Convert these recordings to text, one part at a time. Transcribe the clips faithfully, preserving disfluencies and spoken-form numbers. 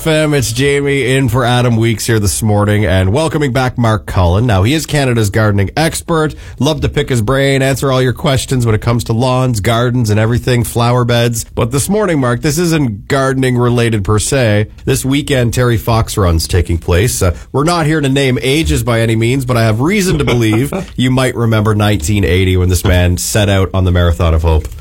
Fam, it's Jamie in for Adam Weeks here this morning, and welcoming back Mark Cullen. Now, he is Canada's gardening expert. Love to pick his brain, answer all your questions when it comes to lawns, gardens, and everything, flower beds. But this morning, Mark, this isn't gardening related per se. This weekend, Terry Fox Run's taking place. Uh, we're not here to name ages by any means, but I have reason to believe you might remember nineteen eighty when this man set out on the Marathon of Hope.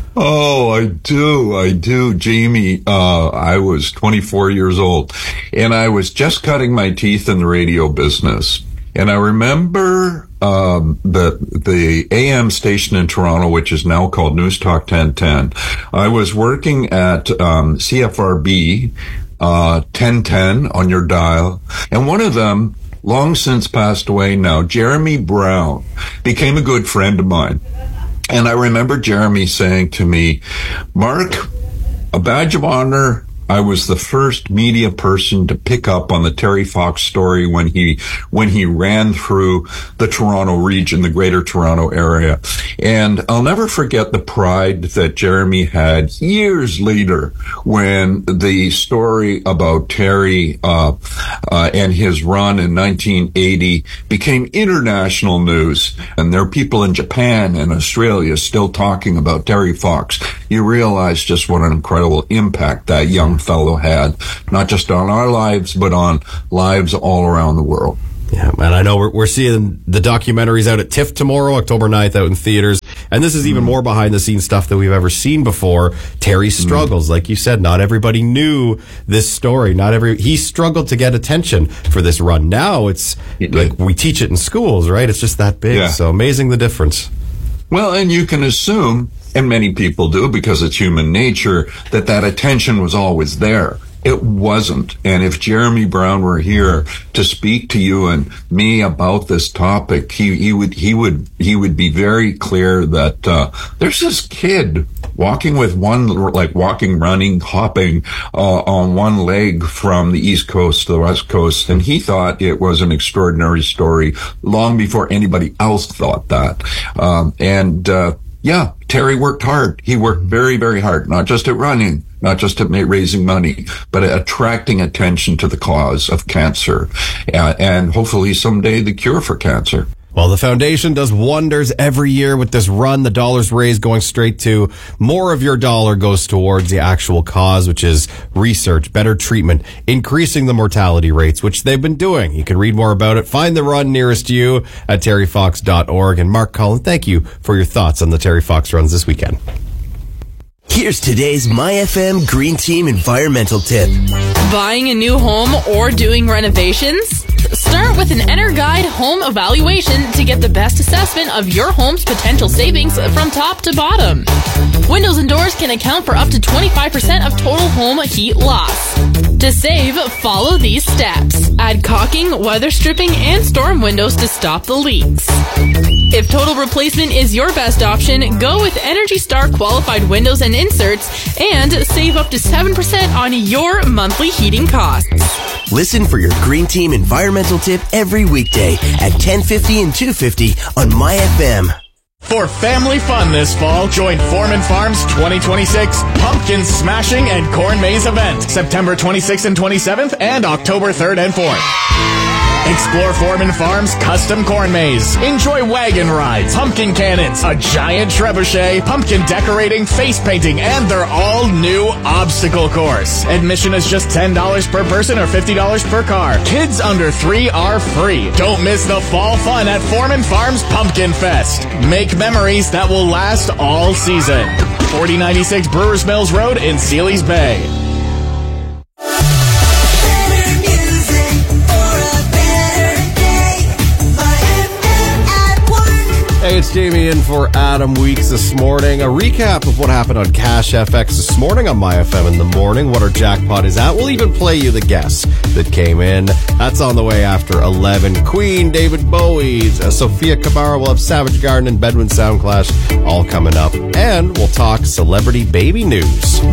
Oh, I do. I do. Jamie, uh, I was twenty-four years old and I was just cutting my teeth in the radio business. And I remember, um, the, the A M station in Toronto, which is now called News Talk ten ten. I was working at, um, C F R B, uh, ten ten on your dial. And one of them, long since passed away now, Jeremy Brown, became a good friend of mine. And I remember Jeremy saying to me, Mark, a badge of honor, I was the first media person to pick up on the Terry Fox story when he, when he ran through the Toronto region, the greater Toronto area. And I'll never forget the pride that Jeremy had years later when the story about Terry, uh, uh, and his run in nineteen eighty became international news. And there are people in Japan and Australia still talking about Terry Fox. You realize just what an incredible impact that young fellow had, not just on our lives, but on lives all around the world. Yeah, man, I know we're, we're seeing the documentaries out at TIFF tomorrow, October ninth, out in theaters. And this is even mm. more behind-the-scenes stuff than we've ever seen before. Terry's struggles, mm. like you said, not everybody knew this story. Not every he struggled to get attention for this run. Now it's it like we teach it in schools, right? It's just that big. Yeah. So amazing the difference. Well, and you can assume, and many people do because it's human nature, that that attention was always there. It wasn't. And if Jeremy Brown were here to speak to you and me about this topic, he, he would, he would, he would be very clear that, uh, there's this kid walking with one, like walking, running, hopping, uh, on one leg from the East Coast to the West Coast. And he thought it was an extraordinary story long before anybody else thought that. Um, and, uh, yeah, Terry worked hard. He worked very, very hard, not just at running, not just at raising money, but at attracting attention to the cause of cancer, uh, and hopefully someday the cure for cancer. Well, the foundation does wonders every year with this run. The dollars raised going straight to more of your dollar goes towards the actual cause, which is research, better treatment, increasing the mortality rates, which they've been doing. You can read more about it. Find the run nearest you at terry fox dot org. And Mark Cullen, thank you for your thoughts on the Terry Fox runs this weekend. Here's today's My F M Green Team environmental tip. Buying a new home or doing renovations? Start with an EnerGuide home evaluation to get the best assessment of your home's potential savings from top to bottom. Windows and doors can account for up to twenty-five percent of total home heat loss. To save, follow these steps. Add caulking, weather stripping, and storm windows to stop the leaks. If total replacement is your best option, go with Energy Star qualified windows and inserts and save up to seven percent on your monthly heating costs. Listen for your Green Team environmental tip every weekday at ten fifty and two fifty on My F M. For family fun this fall, join Foreman Farms twenty twenty-six Pumpkin Smashing and Corn Maze event, September twenty-sixth and twenty-seventh and October third and fourth. Explore Foreman Farms' custom corn maze. Enjoy wagon rides, pumpkin cannons, a giant trebuchet, pumpkin decorating, face painting, and their all-new obstacle course. Admission is just ten dollars per person or fifty dollars per car. Kids under three are free. Don't miss the fall fun at Foreman Farms Pumpkin Fest. Make memories that will last all season. forty ninety-six Brewers Mills Road in Sealy's Bay. Hey, it's Jamie in for Adam Weeks this morning. A recap of what happened on Cash F X this morning on My F M in the morning, what our jackpot is at. We'll even play you the guess that came in. That's on the way after eleven. Queen, David Bowie, uh, Sofia Cabara. We'll have Savage Garden and Bedouin Sound Clash all coming up. And we'll talk celebrity baby news.